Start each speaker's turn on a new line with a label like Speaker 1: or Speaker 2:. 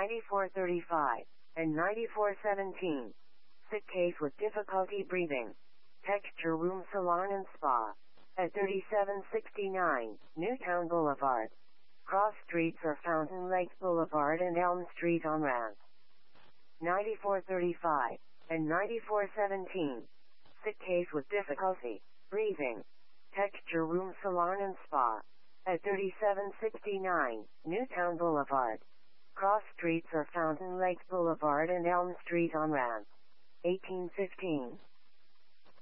Speaker 1: 9435, and 9417. Sick case with difficulty breathing. Texture Room Salon and Spa. At 3769, Newtown Boulevard. Cross streets are Fountain Lake Boulevard and Elm Street on Ramp. 9435, and 9417. Sick case with difficulty breathing. Texture Room Salon and Spa. At 3769, Newtown Boulevard. Cross streets are Fountain Lake Boulevard and Elm Street on Ramp. 1815.